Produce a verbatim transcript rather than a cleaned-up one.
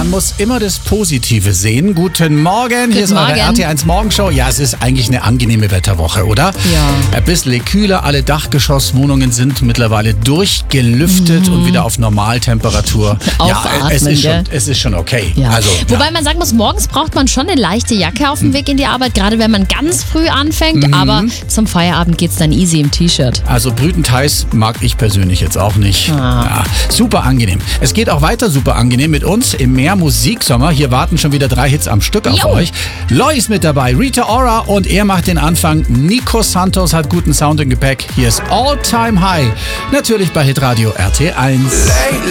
Man muss immer das Positive sehen. Guten Morgen, hier ist eure Morgen. R T eins Morgenshow. Ja, es ist eigentlich eine angenehme Wetterwoche, oder? Ja. Ein bisschen kühler, alle Dachgeschosswohnungen sind mittlerweile durchgelüftet Mhm. und wieder auf Normaltemperatur. Ja, Aufatmen, es ist, schon, gell? es ist schon okay. Ja. Also, Wobei ja. man sagen muss, morgens braucht man schon eine leichte Jacke auf dem Weg in die Arbeit, gerade wenn man ganz früh anfängt. Mhm. Aber zum Feierabend geht's dann easy im T-Shirt. Also brütend heiß mag ich persönlich jetzt auch nicht. Ah. Ja, super angenehm. Es geht auch weiter super angenehm mit uns im Mehr Musiksommer. Hier warten schon wieder drei Hits am Stück auf Jo. euch. Loy ist mit dabei, Rita Ora und er macht den Anfang. Nico Santos hat guten Sound im Gepäck. Hier ist All Time High. Natürlich bei Hitradio R T eins. Lately